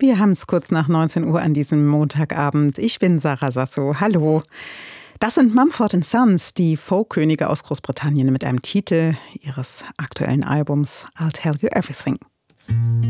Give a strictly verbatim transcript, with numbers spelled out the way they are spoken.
Wir haben es kurz nach neunzehn Uhr an diesem Montagabend. Ich bin Sarah Sasso. Hallo. Das sind Mumford and Sons, die Folkkönige aus Großbritannien mit einem Titel ihres aktuellen Albums I'll Tell You Everything.